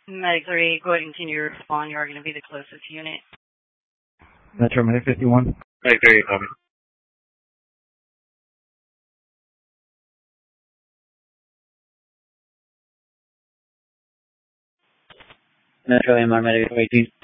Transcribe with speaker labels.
Speaker 1: Medic 3, go ahead and continue to respond. You are going to be the closest unit.
Speaker 2: Metro Medic 51.
Speaker 3: Medic 3, copy.
Speaker 2: Metro MR Medic 18.